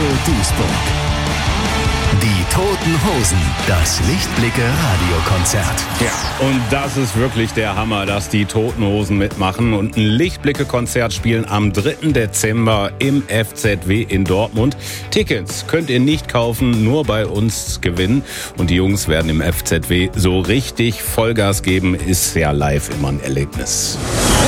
Duisburg. Die Toten Hosen, das Lichtblicke-Radiokonzert. Ja, und das ist wirklich der Hammer, dass die Toten Hosen mitmachen und ein Lichtblicke-Konzert spielen am 3. Dezember im FZW in Dortmund. Tickets könnt ihr nicht kaufen, nur bei uns gewinnen. Und die Jungs werden im FZW so richtig Vollgas geben, ist ja live immer ein Erlebnis.